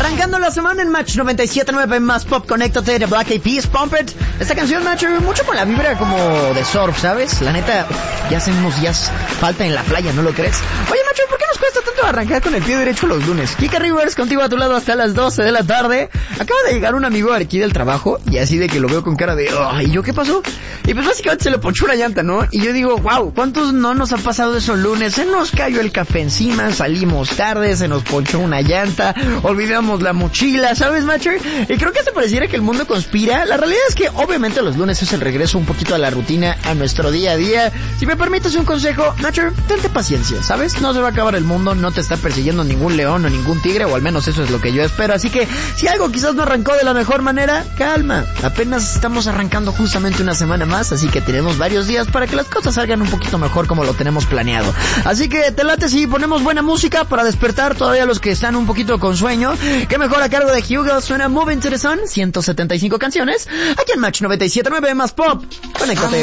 Arrancando la semana en Match 97.9 más Pop, conéctate de Black Eyed Peas, Pump It. Esta canción, Match, mucho con la vibra como de surf, ¿sabes? La neta, ya hace unos días falta en la playa, ¿no lo crees? Oye, Match, ¿por qué nos cuesta tanto arrancar con el pie derecho los lunes? Kika Rivers contigo a tu lado hasta las 12 de la tarde. Acaba de llegar un amigo aquí del trabajo y así de que lo veo con cara de, ¿y yo qué pasó? Y pues básicamente se le ponchó una llanta, ¿no? Y yo digo, wow, ¿cuántos no nos ha pasado eso el lunes? Se nos cayó el café encima, salimos tarde, se nos ponchó una llanta, olvidamos la mochila, ¿sabes, Matcher? Y creo que se pareciera que el mundo conspira. La realidad es que obviamente los lunes es el regreso un poquito a la rutina, a nuestro día a día. Si me permites un consejo, Matcher, tente paciencia, ¿sabes? No se va a acabar el mundo, no te está persiguiendo ningún león o ningún tigre, o al menos eso es lo que yo espero. Así que si algo quizás no arrancó de la mejor manera, calma. Apenas estamos arrancando justamente una semana más, así que tenemos varios días para que las cosas salgan un poquito mejor como lo tenemos planeado. Así que te late si ponemos buena música para despertar todavía los que están un poquito con sueño. Que mejor a cargo de Hugo suena Move Into the Sun, 175 canciones, aquí en Match 97.9 más Pop. Conéctate.